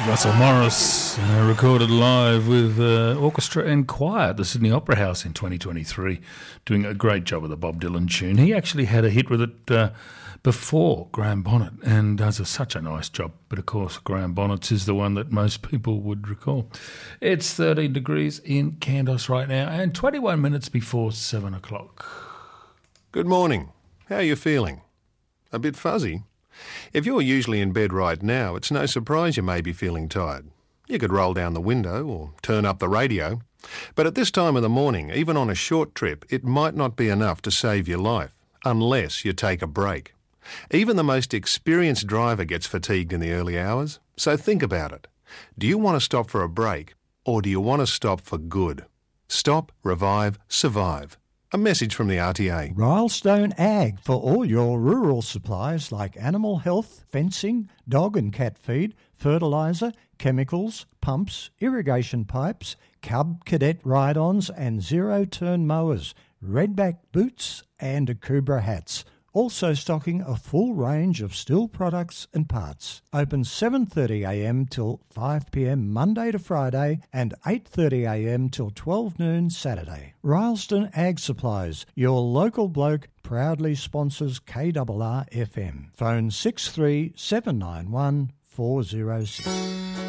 Russell Morris recorded live with orchestra and choir at the Sydney Opera House in 2023, doing a great job of the Bob Dylan tune. He actually had a hit with it before Graham Bonnet and does such a nice job. But of course, Graham Bonnet's is the one that most people would recall. It's 13 degrees in Kandos right now and 21 minutes before 7 o'clock. Good morning. How are you feeling? A bit fuzzy? If you're usually in bed right now, it's no surprise you may be feeling tired. You could roll down the window or turn up the radio. But at this time of the morning, even on a short trip, it might not be enough to save your life, unless you take a break. Even the most experienced driver gets fatigued in the early hours, so think about it. Do you want to stop for a break, or do you want to stop for good? Stop, revive, survive. A message from the RTA. Rylestone Ag for all your rural supplies like animal health, fencing, dog and cat feed, fertiliser, chemicals, pumps, irrigation pipes, Cub Cadet ride-ons and zero-turn mowers, redback boots and Akubra hats. Also stocking a full range of steel products and parts. Open 7:30am till 5pm Monday to Friday and 8:30am till 12 noon Saturday. Rylestone Ag Supplies, your local bloke, proudly sponsors KRR FM. Phone 63791 406.